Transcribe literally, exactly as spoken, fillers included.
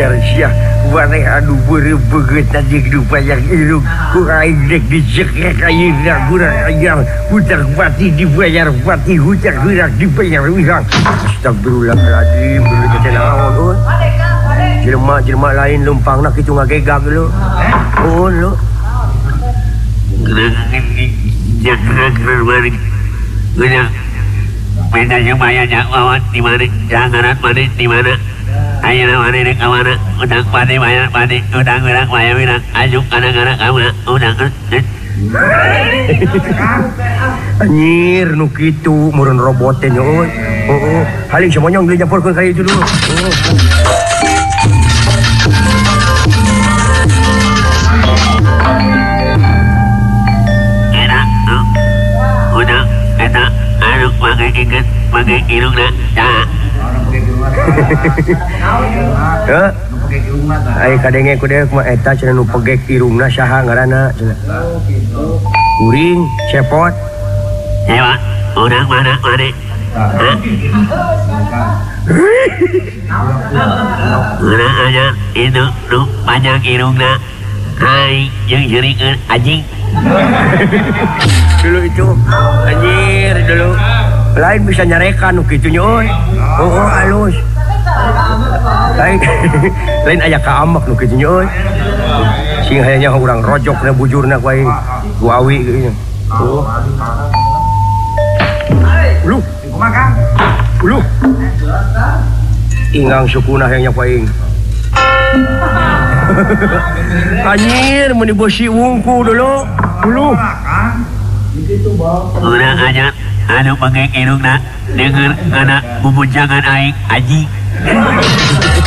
ajar sia wareh anu beureuh-beugeuh tadi dupayang irung ku aing dek dicekrek ayeuna kurang ajar hutak pati dibayar pati hutak hurak dibayar wirang astagfirullahaladzim dulu teh naon euy jelema-jelema lain lempangna kitu ngagegag lu oh lu Udah, beda supaya jawaban di mana, jangan mana di mana. Ayo mana dek kawana, udang padi bayar padi, udang berak bayar berak, ajuk anak-anak kamu, udang. Anjir nu kitu meureun robot teh nya euy. Heeh, haling semuanya geus nyampurkeun ka itu dulu. Enak, udah, enak, anu pakai inget, pakai irungna, dah. Heuh. Ai kadenge ku deuk mah eta cenah nu pegek irungna saha ngaranna cenah. Uring, cepot. Ewa, orang mana mana? Mana aja itu nu panjang irungna. Hai, yang jerikeun anjing. Dulu itu anjir dulu. Lain bisa nyarekan nu kitu nya euy. Oh, halus. Lain lain aya kaamak nu kitu nya euy. Sing hayanya urang rojokna bujurna ku aing ku awi geunya. Oh. Ulu, makan. ulu. Ingang sukuna hayanya ku aing. Anjir mun dibosi wungku dulu. Ulu. Urang aja anu pengek irungna denger anak bubunjangan aing anjing.